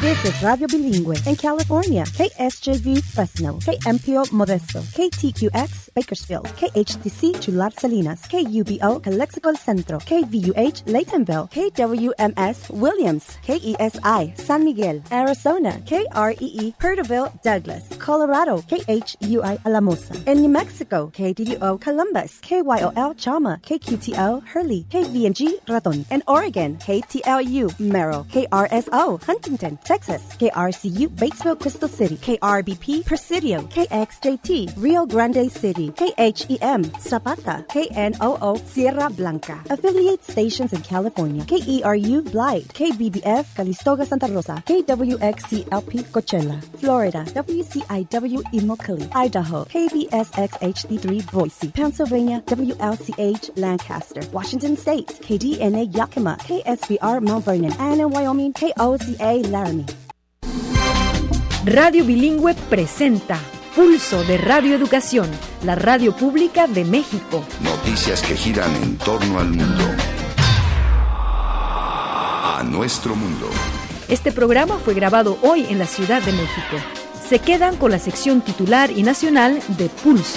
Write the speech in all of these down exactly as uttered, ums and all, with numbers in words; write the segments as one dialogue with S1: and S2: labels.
S1: This is Radio Bilingüe in California. K S J V Fresno, K M P O Modesto, K T Q X Bakersfield, K H T C Chular Salinas, K U B O Calexico El Centro, K V U H Laytonville, K W M S Williams, K E S I San Miguel, Arizona, K R E E Perterville Douglas, Colorado, K H U I Alamosa. In New Mexico, K D D O Columbus, K Y O L Chama, K Q T O Hurley, K V N G Raton. In Oregon, K T L U Merrill, K R S O Huntington, Texas, K R C U Batesville Crystal City, K R B P Presidio, K X J T Rio Grande City, K H E M Zapata, K N O O Sierra Blanca. Affiliate stations in California, K E R U Blythe, K B B F Calistoga Santa Rosa, K W X C L P Coachella, Florida, W C I W Immokalee, Idaho, K B S X H D three Boise, Pennsylvania, W L C H Lancaster, Washington State, K D N A Yakima, K S B R Mount Vernon, and in Wyoming, K O C A Laramie.
S2: Radio Bilingüe presenta Pulso de Radio Educación, la radio pública de México.
S3: Noticias que giran en torno al mundo. A nuestro mundo.
S2: Este programa fue grabado hoy en la Ciudad de México. Se quedan con la sección titular y nacional de Pulso.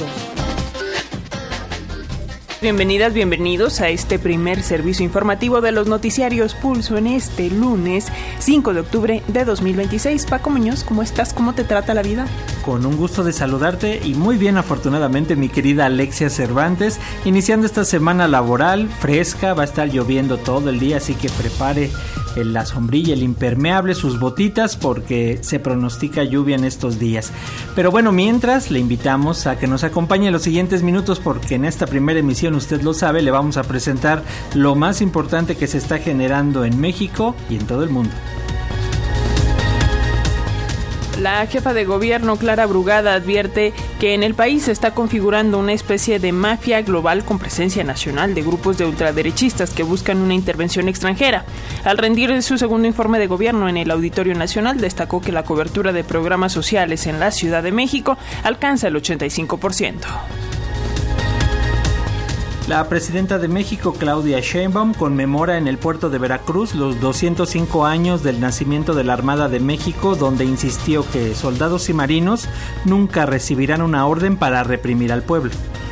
S4: Bienvenidas, bienvenidos a este primer servicio informativo de los noticiarios Pulso en este lunes cinco de octubre de dos mil veintiséis. Paco Muñoz, ¿cómo estás? ¿Cómo te trata la vida?
S5: Con un gusto de saludarte y muy bien, afortunadamente, mi querida Alexia Cervantes, iniciando esta semana laboral fresca. Va a estar lloviendo todo el día, así que prepare la sombrilla, el impermeable, sus botitas, porque se pronostica lluvia en estos días. Pero bueno, mientras le invitamos a que nos acompañe en los siguientes minutos, porque en esta primera emisión, usted lo sabe, le vamos a presentar lo más importante que se está generando en México y en todo el mundo.
S4: La jefa de gobierno, Clara Brugada, advierte que en el país se está configurando una especie de mafia global con presencia nacional de grupos de ultraderechistas que buscan una intervención extranjera. Al rendir su segundo informe de gobierno en el Auditorio Nacional, destacó que la cobertura de programas sociales en la Ciudad de México alcanza el ochenta y cinco por ciento.
S5: La presidenta de México, Claudia Sheinbaum, conmemora en el puerto de Veracruz los doscientos cinco años del nacimiento de la Armada de México, donde insistió que soldados y marinos nunca recibirán una orden para reprimir al pueblo.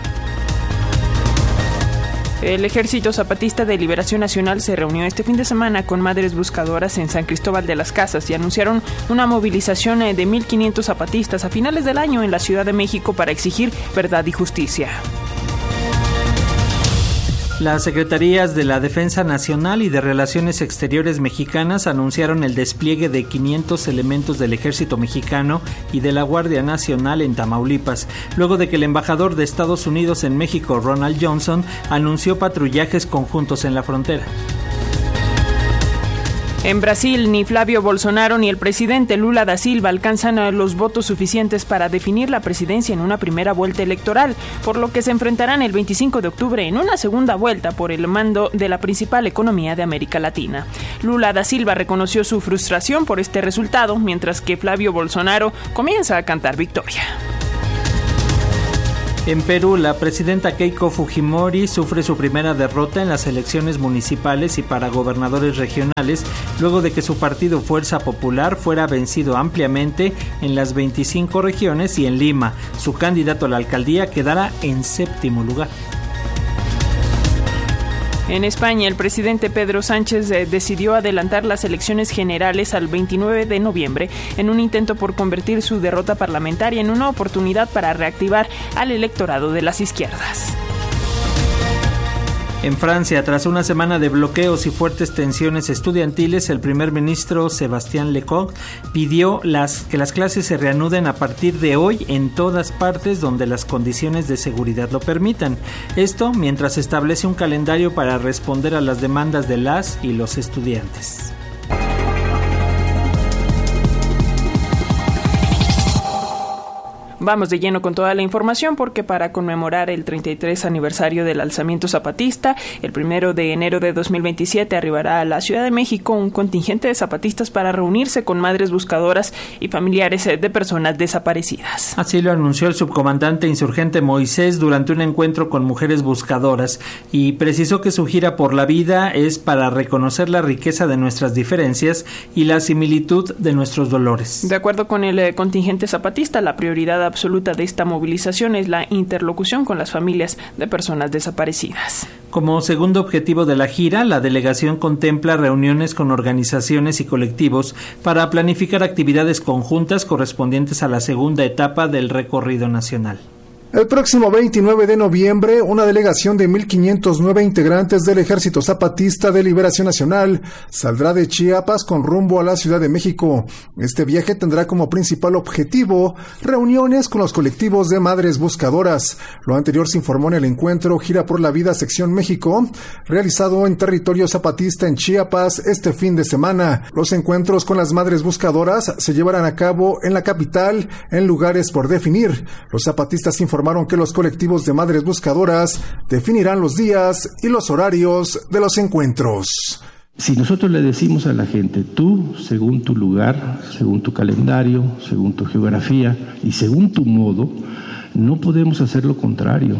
S4: El Ejército Zapatista de Liberación Nacional se reunió este fin de semana con madres buscadoras en San Cristóbal de las Casas y anunciaron una movilización de mil quinientos zapatistas a finales del año en la Ciudad de México para exigir verdad y justicia.
S5: Las Secretarías de la Defensa Nacional y de Relaciones Exteriores mexicanas anunciaron el despliegue de quinientos elementos del Ejército Mexicano y de la Guardia Nacional en Tamaulipas, luego de que el embajador de Estados Unidos en México, Ronald Johnson, anunció patrullajes conjuntos en la frontera.
S4: En Brasil, ni Flavio Bolsonaro ni el presidente Lula da Silva alcanzan los votos suficientes para definir la presidencia en una primera vuelta electoral, por lo que se enfrentarán el veinticinco de octubre en una segunda vuelta por el mando de la principal economía de América Latina. Lula da Silva reconoció su frustración por este resultado, mientras que Flavio Bolsonaro comienza a cantar victoria.
S5: En Perú, la presidenta Keiko Fujimori sufre su primera derrota en las elecciones municipales y para gobernadores regionales, luego de que su partido Fuerza Popular fuera vencido ampliamente en las veinticinco regiones y en Lima. Su candidato a la alcaldía quedará en séptimo lugar.
S4: En España, el presidente Pedro Sánchez eh, decidió adelantar las elecciones generales al veintinueve de noviembre en un intento por convertir su derrota parlamentaria en una oportunidad para reactivar al electorado de las izquierdas.
S5: En Francia, tras una semana de bloqueos y fuertes tensiones estudiantiles, el primer ministro Sébastien Lecornu pidió las, que las clases se reanuden a partir de hoy en todas partes donde las condiciones de seguridad lo permitan. Esto mientras establece un calendario para responder a las demandas de las y los estudiantes.
S4: Vamos de lleno con toda la información porque para conmemorar el treinta y tres aniversario del alzamiento zapatista, el primero de enero de dos mil veintisiete arribará a la Ciudad de México un contingente de zapatistas para reunirse con madres buscadoras y familiares de personas desaparecidas.
S5: Así lo anunció el subcomandante insurgente Moisés durante un encuentro con mujeres buscadoras y precisó que su gira por la vida es para reconocer la riqueza de nuestras diferencias y la similitud de nuestros dolores.
S4: De acuerdo con el eh, contingente zapatista, la prioridad absoluta de esta movilización es la interlocución con las familias de personas desaparecidas.
S5: Como segundo objetivo de la gira, la delegación contempla reuniones con organizaciones y colectivos para planificar actividades conjuntas correspondientes a la segunda etapa del recorrido nacional.
S6: El próximo veintinueve de noviembre, una delegación de mil quinientos nueve integrantes del Ejército Zapatista de Liberación Nacional saldrá de Chiapas con rumbo a la Ciudad de México. Este viaje tendrá como principal objetivo reuniones con los colectivos de madres buscadoras. Lo anterior se informó en el encuentro Gira por la Vida Sección México, realizado en territorio zapatista en Chiapas este fin de semana. Los encuentros con las madres buscadoras se llevarán a cabo en la capital en lugares por definir. Los zapatistas informaron que los colectivos de madres buscadoras definirán los días y los horarios de los encuentros.
S7: Si nosotros le decimos a la gente, tú, según tu lugar, según tu calendario, según tu geografía y según tu modo, no podemos hacer lo contrario.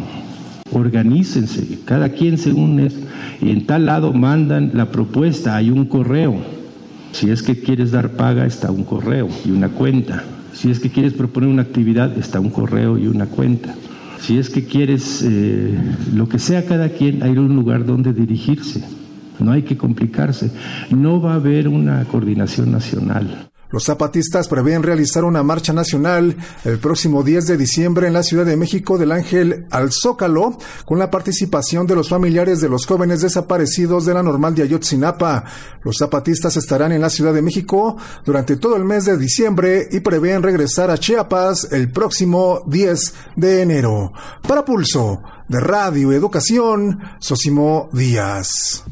S7: Organícense, cada quien según es, y en tal lado mandan la propuesta, hay un correo. Si es que quieres dar paga, está un correo y una cuenta. Si es que quieres proponer una actividad, está un correo y una cuenta. Si es que quieres eh, lo que sea cada quien, hay un lugar donde dirigirse. No hay que complicarse. No va a haber una coordinación nacional.
S6: Los zapatistas prevén realizar una marcha nacional el próximo diez de diciembre en la Ciudad de México del Ángel al Zócalo, con la participación de los familiares de los jóvenes desaparecidos de la Normal de Ayotzinapa. Los zapatistas estarán en la Ciudad de México durante todo el mes de diciembre y prevén regresar a Chiapas el próximo diez de enero. Para Pulso de Radio Educación, Sosimo Díaz.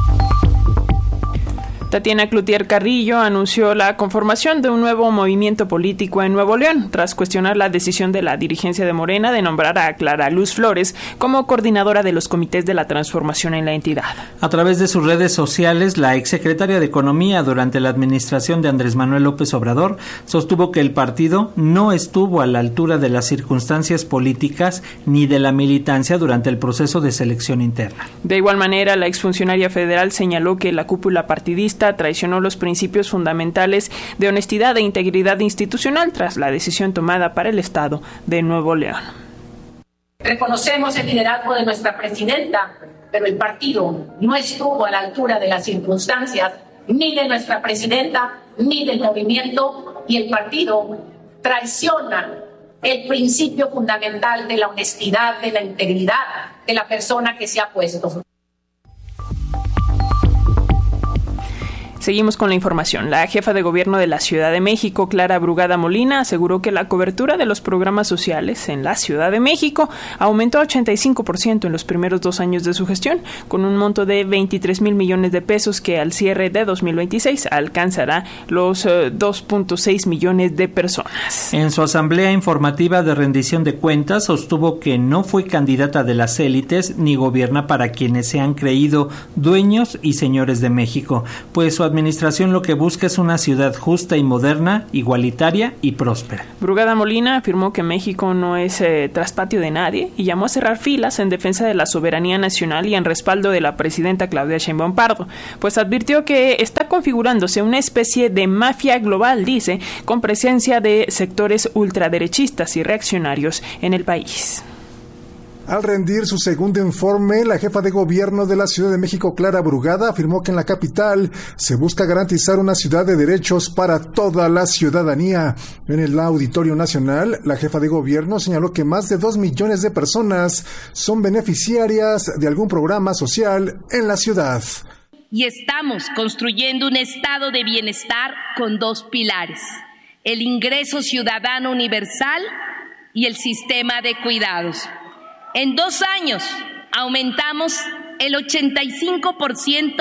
S4: Tatiana Cloutier Carrillo anunció la conformación de un nuevo movimiento político en Nuevo León, tras cuestionar la decisión de la dirigencia de Morena de nombrar a Clara Luz Flores como coordinadora de los comités de la transformación en la entidad.
S5: A través de sus redes sociales, la exsecretaria de Economía durante la administración de Andrés Manuel López Obrador sostuvo que el partido no estuvo a la altura de las circunstancias políticas ni de la militancia durante el proceso de selección interna.
S4: De igual manera, la exfuncionaria federal señaló que la cúpula partidista traicionó los principios fundamentales de honestidad e integridad institucional tras la decisión tomada para el Estado de Nuevo León.
S8: Reconocemos el liderazgo de nuestra presidenta, pero el partido no estuvo a la altura de las circunstancias ni de nuestra presidenta ni del movimiento, y el partido traiciona el principio fundamental de la honestidad, de la integridad de la persona que se ha puesto.
S4: Seguimos con la información. La jefa de gobierno de la Ciudad de México, Clara Brugada Molina, aseguró que la cobertura de los programas sociales en la Ciudad de México aumentó a ochenta y cinco por ciento en los primeros dos años de su gestión, con un monto de veintitrés mil millones de pesos que al cierre de dos mil veintiséis alcanzará los uh, dos punto seis millones de personas.
S5: En su asamblea informativa de rendición de cuentas, sostuvo que no fue candidata de las élites ni gobierna para quienes se han creído dueños y señores de México, pues su administración lo que busca es una ciudad justa y moderna, igualitaria y próspera.
S4: Brugada Molina afirmó que México no es eh, traspatio de nadie y llamó a cerrar filas en defensa de la soberanía nacional y en respaldo de la presidenta Claudia Sheinbaum Pardo, pues advirtió que está configurándose una especie de mafia global, dice, con presencia de sectores ultraderechistas y reaccionarios en el país.
S6: Al rendir su segundo informe, la jefa de gobierno de la Ciudad de México, Clara Brugada, afirmó que en la capital se busca garantizar una ciudad de derechos para toda la ciudadanía. En el Auditorio Nacional, la jefa de gobierno señaló que más de dos millones de personas son beneficiarias de algún programa social en la ciudad.
S9: Y estamos construyendo un estado de bienestar con dos pilares: el ingreso ciudadano universal y el sistema de cuidados. En dos años aumentamos el ochenta y cinco por ciento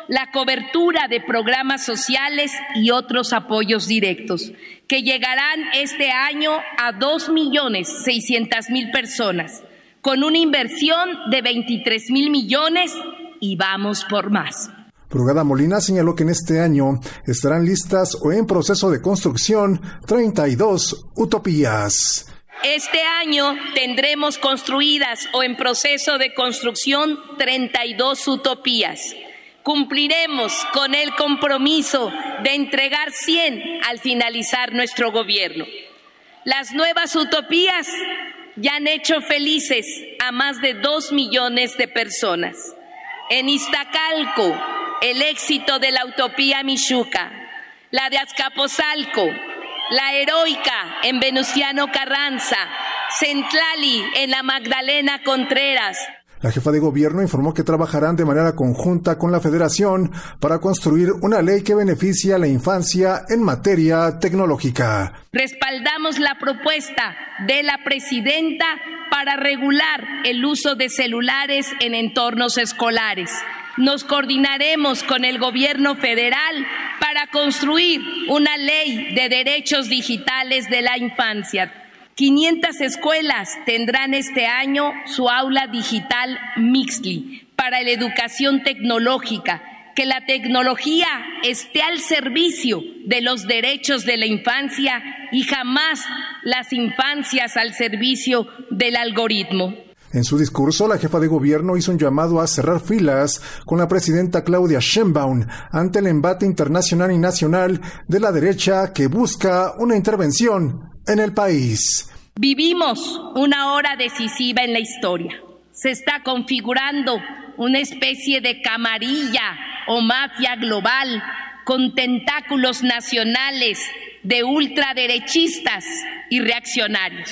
S9: la cobertura de programas sociales y otros apoyos directos, que llegarán este año a dos millones seiscientas mil personas, con una inversión de veintitrés mil millones y vamos por más.
S6: Brugada Molina señaló que en este año estarán listas o en proceso de construcción treinta y dos utopías.
S9: Este año tendremos construidas o en proceso de construcción treinta y dos utopías. Cumpliremos con el compromiso de entregar cien al finalizar nuestro gobierno. Las nuevas utopías ya han hecho felices a más de dos millones de personas. En Iztacalco, el éxito de la utopía Mixuca, la de Azcapotzalco, la heroica en Venustiano Carranza, Centlali en la Magdalena Contreras.
S6: La jefa de gobierno informó que trabajarán de manera conjunta con la Federación para construir una ley que beneficie a la infancia en materia tecnológica.
S9: Respaldamos la propuesta de la presidenta para regular el uso de celulares en entornos escolares. Nos coordinaremos con el gobierno federal para construir una ley de derechos digitales de la infancia. quinientas escuelas tendrán este año su aula digital Mixli para la educación tecnológica. Que la tecnología esté al servicio de los derechos de la infancia y jamás las infancias al servicio del algoritmo.
S6: En su discurso, la jefa de gobierno hizo un llamado a cerrar filas con la presidenta Claudia Sheinbaum ante el embate internacional y nacional de la derecha que busca una intervención en el país.
S9: Vivimos una hora decisiva en la historia. Se está configurando una especie de camarilla o mafia global con tentáculos nacionales de ultraderechistas y reaccionarios.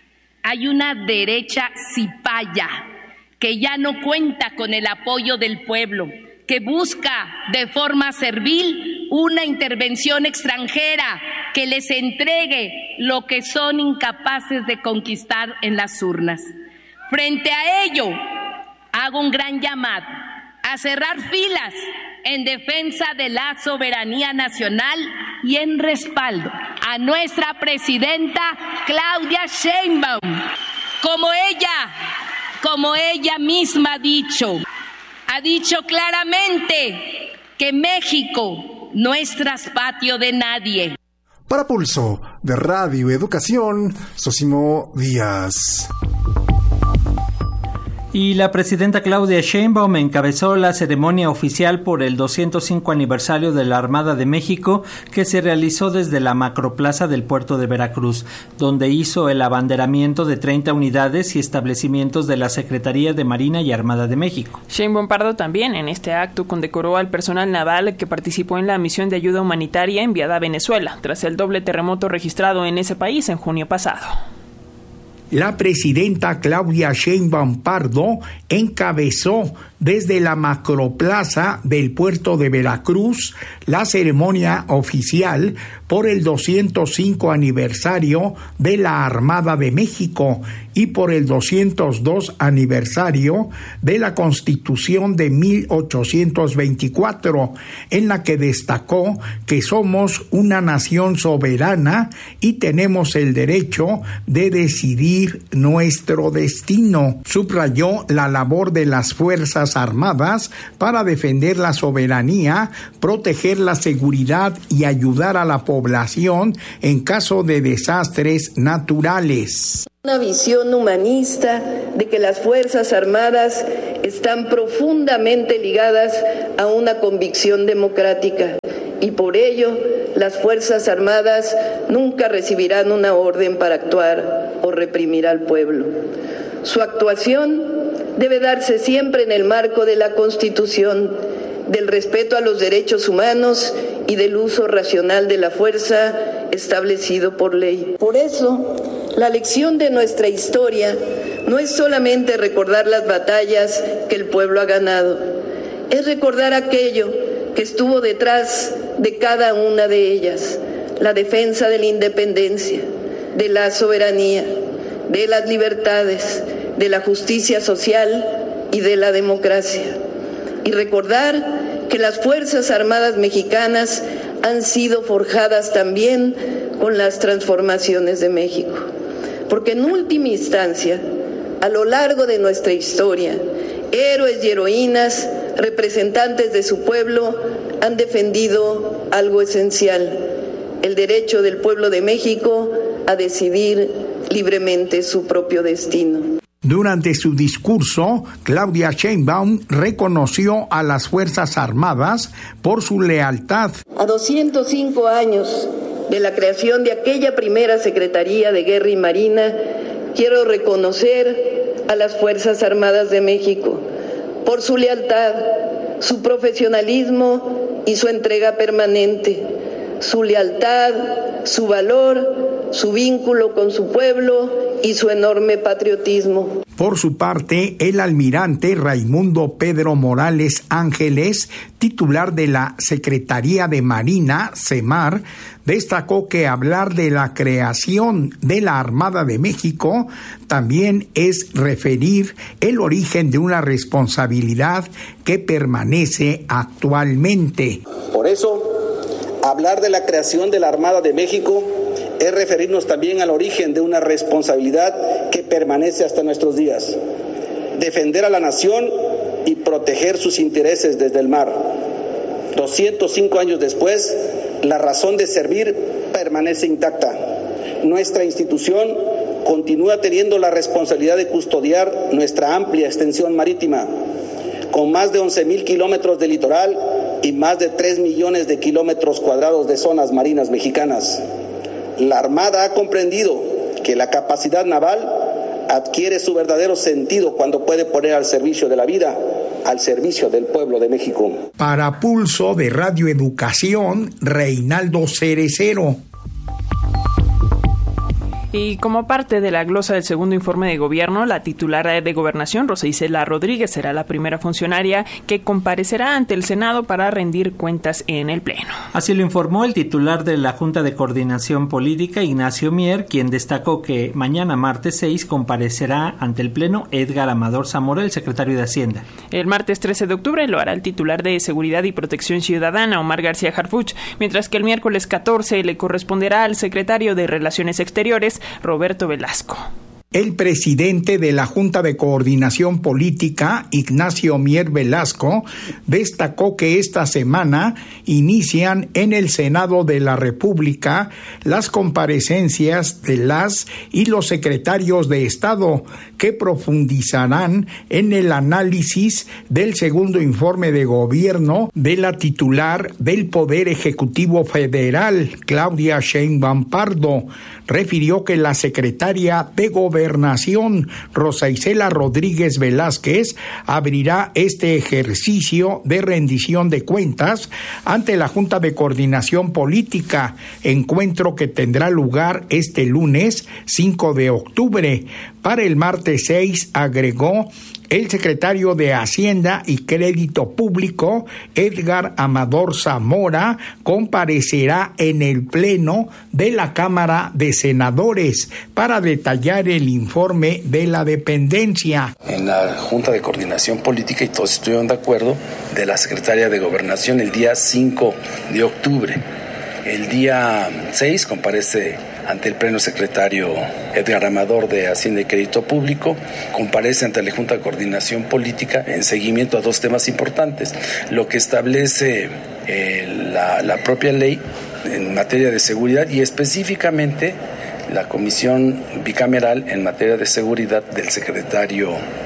S9: Hay una derecha cipaya que ya no cuenta con el apoyo del pueblo, que busca de forma servil una intervención extranjera que les entregue lo que son incapaces de conquistar en las urnas. Frente a ello, hago un gran llamado a cerrar filas en defensa de la soberanía nacional y en respaldo a nuestra presidenta Claudia Sheinbaum. Como ella, como ella misma ha dicho, ha dicho claramente que México no es traspatio de nadie.
S6: Para Pulso de Radio Educación, Sosimo Díaz.
S5: Y la presidenta Claudia Sheinbaum encabezó la ceremonia oficial por el doscientos cinco aniversario de la Armada de México, que se realizó desde la macroplaza del puerto de Veracruz, donde hizo el abanderamiento de treinta unidades y establecimientos de la Secretaría de Marina y Armada de México.
S4: Sheinbaum Pardo también en este acto condecoró al personal naval que participó en la misión de ayuda humanitaria enviada a Venezuela, tras el doble terremoto registrado en ese país en junio pasado.
S10: La presidenta Claudia Sheinbaum Pardo encabezó desde la macroplaza del puerto de Veracruz la ceremonia oficial por el doscientos cinco aniversario de la Armada de México y por el doscientos dos aniversario de la Constitución de mil ochocientos veinticuatro, en la que destacó que somos una nación soberana y tenemos el derecho de decidir nuestro destino. Subrayó la labor de las Fuerzas Armadas para defender la soberanía, proteger la seguridad y ayudar a la población en caso de desastres naturales.
S11: Una visión humanista de que las Fuerzas Armadas están profundamente ligadas a una convicción democrática y por ello las Fuerzas Armadas nunca recibirán una orden para actuar o reprimir al pueblo. Su actuación debe darse siempre en el marco de la Constitución, del respeto a los derechos humanos y del uso racional de la fuerza establecido por ley. Por eso, la lección de nuestra historia no es solamente recordar las batallas que el pueblo ha ganado, es recordar aquello que estuvo detrás de cada una de ellas, la defensa de la independencia, de la soberanía, de las libertades, de la justicia social y de la democracia. Y recordar que las Fuerzas Armadas mexicanas han sido forjadas también con las transformaciones de México. Porque en última instancia, a lo largo de nuestra historia, héroes y heroínas, representantes de su pueblo, han defendido algo esencial: el derecho del pueblo de México a decidir libremente su propio destino.
S10: Durante su discurso, Claudia Sheinbaum reconoció a las Fuerzas Armadas por su lealtad.
S11: A doscientos cinco años de la creación de aquella primera Secretaría de Guerra y Marina, quiero reconocer a las Fuerzas Armadas de México por su lealtad, su profesionalismo y su entrega permanente, su lealtad, su valor, su vínculo con su pueblo y su enorme patriotismo.
S10: Por su parte, el almirante Raimundo Pedro Morales Ángeles, titular de la Secretaría de Marina, SEMAR, destacó que hablar de la creación de la Armada de México también es referir el origen de una responsabilidad que permanece actualmente.
S12: Por eso, hablar de la creación de la Armada de México es referirnos también al origen de una responsabilidad que permanece hasta nuestros días: defender a la nación y proteger sus intereses desde el mar. doscientos cinco años después, la razón de servir permanece intacta. Nuestra institución continúa teniendo la responsabilidad de custodiar nuestra amplia extensión marítima, con más de once mil kilómetros de litoral y más de tres millones de kilómetros cuadrados de zonas marinas mexicanas. La Armada ha comprendido que la capacidad naval adquiere su verdadero sentido cuando puede poner al servicio de la vida, al servicio del pueblo de México.
S10: Para Pulso de Radio Educación, Reinaldo Cerecero.
S4: Y como parte de la glosa del segundo informe de gobierno, la titular de Gobernación, Rosa Isela Rodríguez, será la primera funcionaria que comparecerá ante el Senado para rendir cuentas en el Pleno.
S5: Así lo informó el titular de la Junta de Coordinación Política, Ignacio Mier, quien destacó que mañana martes seis comparecerá ante el Pleno Edgar Amador Zamora, el secretario de Hacienda.
S4: El martes trece de octubre lo hará el titular de Seguridad y Protección Ciudadana, Omar García Harfuch, mientras que el miércoles catorce le corresponderá al secretario de Relaciones Exteriores, Roberto Velasco.
S10: El presidente de la Junta de Coordinación Política, Ignacio Mier Velasco, destacó que esta semana inician en el Senado de la República las comparecencias de las y los secretarios de Estado, que profundizarán en el análisis del segundo informe de gobierno de la titular del Poder Ejecutivo Federal, Claudia Sheinbaum Pardo. Refirió que la secretaria de Gobernación, Rosa Isela Rodríguez Velázquez, abrirá este ejercicio de rendición de cuentas ante la Junta de Coordinación Política, encuentro que tendrá lugar este lunes cinco de octubre. Para el martes seis, agregó, el secretario de Hacienda y Crédito Público, Edgar Amador Zamora, comparecerá en el Pleno de la Cámara de Senadores para detallar el informe de la dependencia.
S13: En la Junta de Coordinación Política, y todos estuvieron de acuerdo, de la secretaria de Gobernación el día cinco de octubre. El día seis comparece ante el pleno secretario Edgar Amador de Hacienda y Crédito Público, comparece ante la Junta de Coordinación Política en seguimiento a dos temas importantes: lo que establece eh, la, la propia ley en materia de seguridad y específicamente la Comisión Bicameral en materia de seguridad del secretario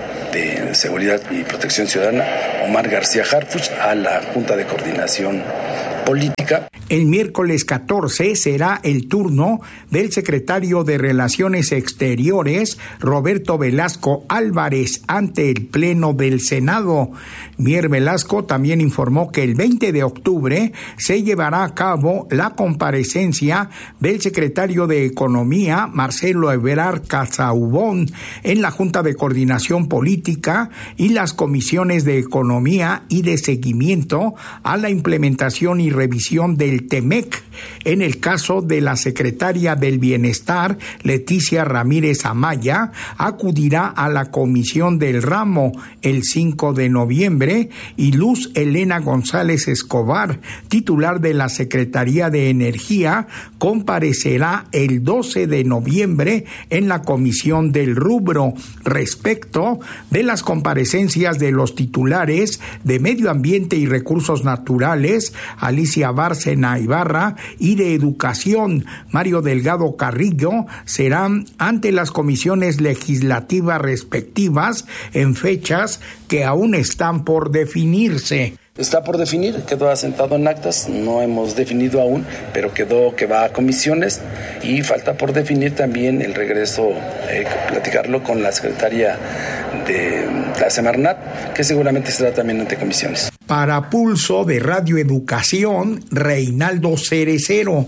S13: de Seguridad y Protección Ciudadana, Omar García Harfuch, a la Junta de Coordinación Política.
S10: El miércoles catorce será el turno del secretario de Relaciones Exteriores, Roberto Velasco Álvarez, ante el Pleno del Senado. Mier Velasco también informó que el veinte de octubre se llevará a cabo la comparecencia del secretario de Economía, Marcelo Ebrard Casaubon, en la Junta de Coordinación Política y las comisiones de Economía y de seguimiento a la implementación y revisión del el TEMEC. En el caso de la secretaria del Bienestar, Leticia Ramírez Amaya, acudirá a la comisión del ramo el cinco de noviembre y Luz Elena González Escobar, titular de la Secretaría de Energía, comparecerá el doce de noviembre en la comisión del rubro. Respecto de las comparecencias de los titulares de Medio Ambiente y Recursos Naturales, Alicia Bárcena Ibarra, y de Educación, Mario Delgado Carrillo, serán ante las comisiones legislativas respectivas en fechas que aún están por definirse.
S13: Está por definir, quedó asentado en actas, no hemos definido aún, pero quedó que va a comisiones y falta por definir también el regreso, eh, platicarlo con la secretaria de la Semarnat, que seguramente será también ante comisiones.
S10: Para Pulso de Radio Educación, Reinaldo Cerecero.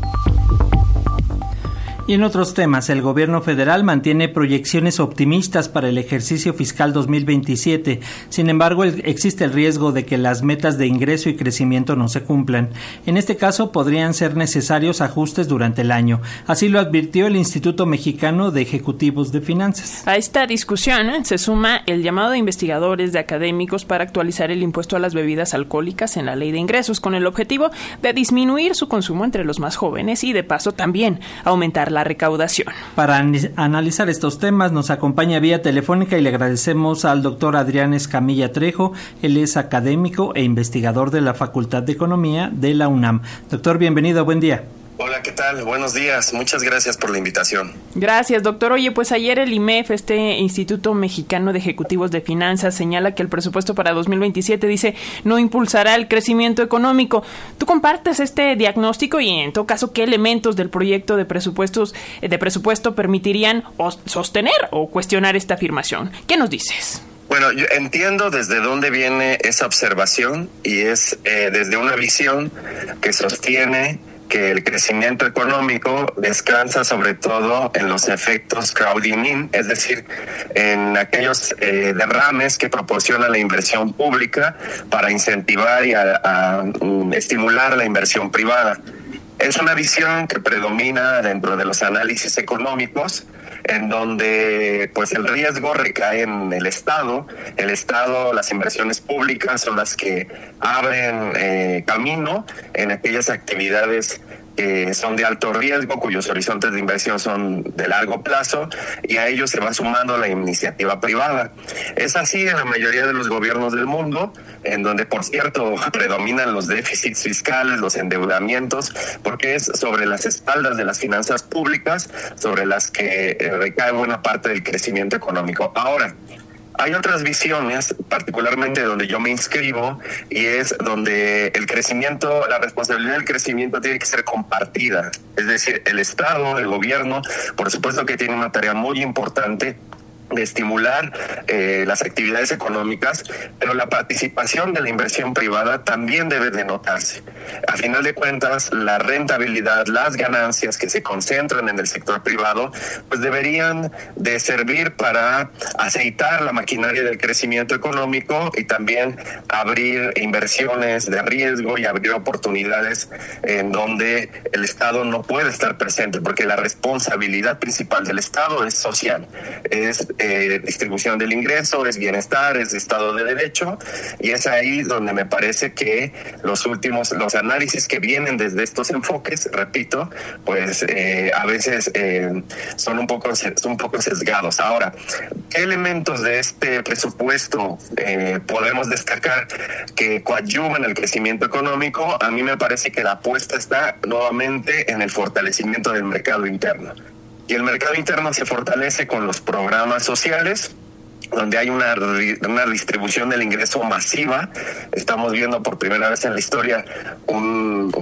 S5: Y en otros temas, el gobierno federal mantiene proyecciones optimistas para el ejercicio fiscal dos mil veintisiete. Sin embargo, el, existe el riesgo de que las metas de ingreso y crecimiento no se cumplan. En este caso, podrían ser necesarios ajustes durante el año. Así lo advirtió el Instituto Mexicano de Ejecutivos de Finanzas.
S4: A esta discusión ¿eh? se suma el llamado de investigadores, de académicos, para actualizar el impuesto a las bebidas alcohólicas en la ley de ingresos, con el objetivo de disminuir su consumo entre los más jóvenes y, de paso, también aumentar la recaudación.
S5: Para an- analizar estos temas nos acompaña vía telefónica y le agradecemos al doctor Adrián Escamilla Trejo. Él es académico e investigador de la Facultad de Economía de la UNAM. Doctor, bienvenido, buen día.
S14: Hola, ¿qué tal? Buenos días. Muchas gracias por la invitación.
S4: Gracias, doctor. Oye, pues ayer el I M E F, este Instituto Mexicano de Ejecutivos de Finanzas, señala que el presupuesto para dos mil veintisiete, dice, no impulsará el crecimiento económico. ¿Tú compartes este diagnóstico y, en todo caso, qué elementos del proyecto de presupuestos de presupuesto permitirían o sostener o cuestionar esta afirmación? ¿Qué nos dices?
S14: Bueno, yo entiendo desde dónde viene esa observación y es eh, desde una visión que sostiene que el crecimiento económico descansa sobre todo en los efectos crowding in, es decir, en aquellos eh, derrames que proporciona la inversión pública para incentivar y a, a, a estimular la inversión privada. Es una visión que predomina dentro de los análisis económicos, en donde pues el riesgo recae en el Estado. El Estado, las inversiones públicas son las que abren eh, camino en aquellas actividades que son de alto riesgo, cuyos horizontes de inversión son de largo plazo, y a ellos se va sumando la iniciativa privada. Es así en la mayoría de los gobiernos del mundo, en donde, por cierto, predominan los déficits fiscales, los endeudamientos, porque es sobre las espaldas de las finanzas públicas sobre las que recae buena parte del crecimiento económico. Ahora, hay otras visiones, particularmente donde yo me inscribo, y es donde el crecimiento, la responsabilidad del crecimiento tiene que ser compartida. Es decir, el Estado, el gobierno, por supuesto que tiene una tarea muy importante de estimular eh, las actividades económicas, pero la participación de la inversión privada también debe de notarse. A final de cuentas, la rentabilidad, las ganancias que se concentran en el sector privado, pues deberían de servir para aceitar la maquinaria del crecimiento económico y también abrir inversiones de riesgo y abrir oportunidades en donde el Estado no puede estar presente, porque la responsabilidad principal del Estado es social, es Eh, distribución del ingreso, es bienestar, es Estado de Derecho, y es ahí donde me parece que los últimos, los análisis que vienen desde estos enfoques, repito, pues eh, a veces eh, son un poco son un poco sesgados. Ahora, ¿qué elementos de este presupuesto eh, podemos destacar que coadyuvan el crecimiento económico? A mí me parece que la apuesta está nuevamente en el fortalecimiento del mercado interno. Y el mercado interno se fortalece con los programas sociales, donde hay una, una distribución del ingreso masiva. Estamos viendo por primera vez en la historia un,